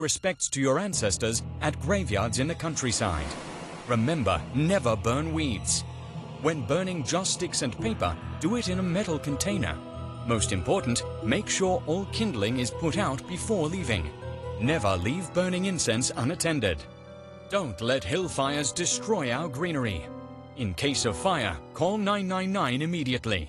Respects to your ancestors at graveyards in the countryside. Remember, never burn weeds. When burning just sticks and paper, do it in a metal container. Most important, make sure all kindling is put out before leaving. Never leave burning incense unattended. Don't let hill fires destroy our greenery. In case of fire, call 999 immediately.